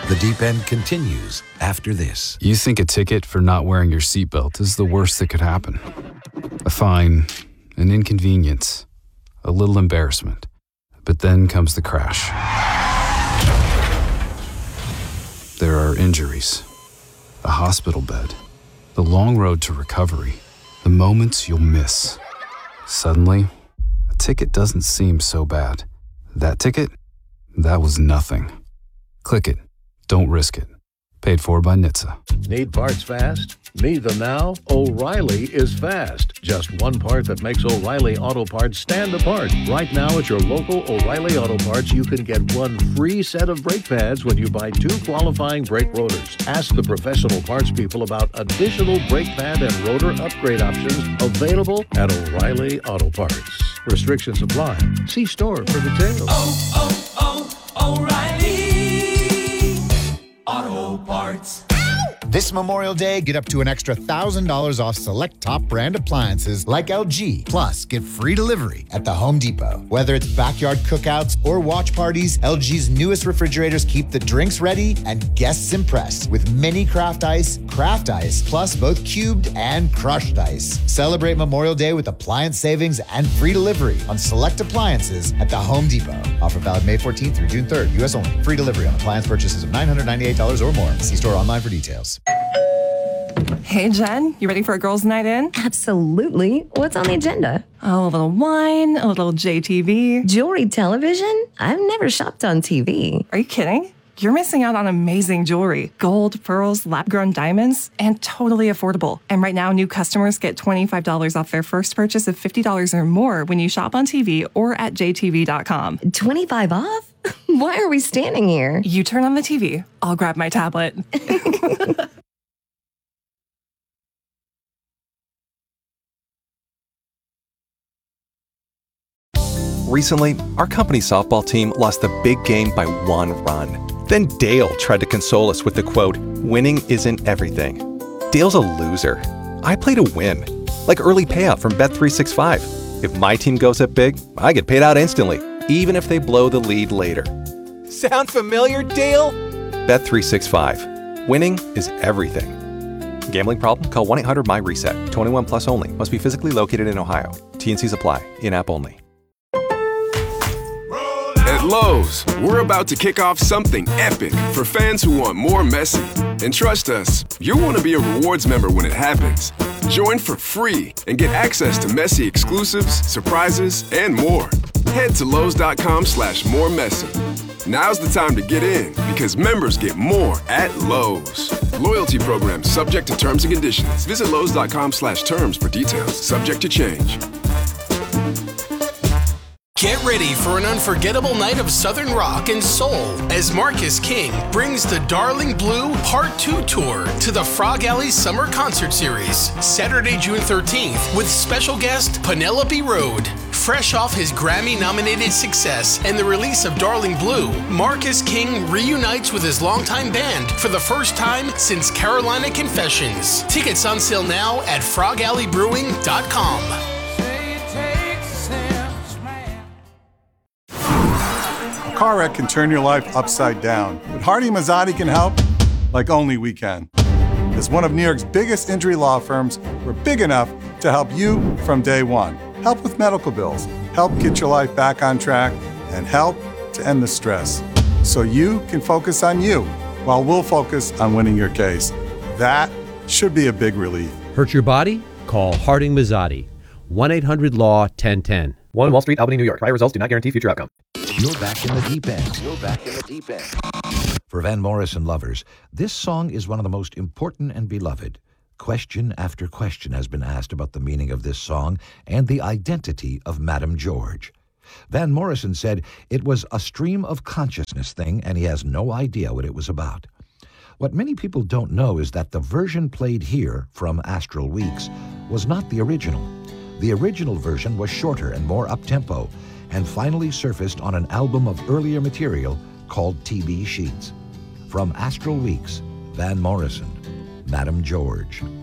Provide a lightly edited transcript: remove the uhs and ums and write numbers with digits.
The Deep End continues after this. You think a ticket for not wearing your seatbelt is the worst that could happen. A fine, an inconvenience, a little embarrassment. But then comes the crash. There are injuries, a hospital bed, the long road to recovery, the moments you'll miss. Suddenly, a ticket doesn't seem so bad. That ticket? That was nothing. Click it. Don't risk it. Paid for by NHTSA. Need parts fast? Need them now? O'Reilly is fast. Just one part that makes O'Reilly Auto Parts stand apart. Right now at your local O'Reilly Auto Parts, you can get one free set of brake pads when you buy 2 qualifying brake rotors. Ask the professional parts people about additional brake pad and rotor upgrade options available at O'Reilly Auto Parts. Restrictions apply. See store for details. O'Reilly Auto Parts. This Memorial Day, get up to an extra $1,000 off select top brand appliances like LG. Plus, get free delivery at the Home Depot. Whether it's backyard cookouts or watch parties, LG's newest refrigerators keep the drinks ready and guests impressed with mini craft ice, plus both cubed and crushed ice. Celebrate Memorial Day with appliance savings and free delivery on select appliances at the Home Depot. Offer valid May 14th through June 3rd. U.S. only. Free delivery on appliance purchases of $998 or more. See store online for details. Hey, Jen, you ready for a girls' night in? Absolutely. What's on the agenda? Oh, a little wine, a little JTV. Jewelry television? I've never shopped on TV. Are you kidding? You're missing out on amazing jewelry. Gold, pearls, lab-grown diamonds, and totally affordable. And right now, new customers get $25 off their first purchase of $50 or more when you shop on TV or at jtv.com. 25 off? Why are we standing here? You turn on the TV. I'll grab my tablet. Recently, our company softball team lost the big game by 1 run. Then Dale tried to console us with the quote, "Winning isn't everything." Dale's a loser. I play to win, like early payout from Bet365. If my team goes up big, I get paid out instantly, even if they blow the lead later. Sound familiar, Dale? Bet365. Winning is everything. Gambling problem? Call 1-800-MY-RESET. 21 plus only. Must be physically located in Ohio. T&Cs apply. In-app only. At Lowe's, we're about to kick off something epic for fans who want more Messi. And trust us, you'll want to be a rewards member when it happens. Join for free and get access to Messi exclusives, surprises, and more. Head to Lowe's.com/moremessy. Now's the time to get in because members get more at Lowe's. Loyalty program subject to terms and conditions. Visit Lowe's.com/terms for details. Subject to change. Get ready for an unforgettable night of Southern rock and soul as Marcus King brings the Darling Blue Part 2 Tour to the Frog Alley Summer Concert Series, Saturday, June 13th, with special guest Penelope Road. Fresh off his Grammy-nominated success and the release of Darling Blue, Marcus King reunites with his longtime band for the first time since Carolina Confessions. Tickets on sale now at frogalleybrewing.com. A car wreck can turn your life upside down, but Hardy Mazzotti can help like only we can. As one of New York's biggest injury law firms, we're big enough to help you from day one. Help with medical bills, help get your life back on track, and help to end the stress. So you can focus on you, while we'll focus on winning your case. That should be a big relief. Hurt your body? Call Harding Mazzotti. 1-800-LAW-1010. 1 Wall Street, Albany, New York. Prior results do not guarantee future outcome. You're back in the deep end. You're back in the deep end. For Van Morrison lovers, this song is one of the most important and beloved. Question after question has been asked about the meaning of this song and the identity of Madame George. Van Morrison said it was a stream of consciousness thing and he has no idea what it was about. What many people don't know is that the version played here from Astral Weeks was not the original. The original version was shorter and more up-tempo and finally surfaced on an album of earlier material called TB Sheets. From Astral Weeks, Van Morrison, Madame George.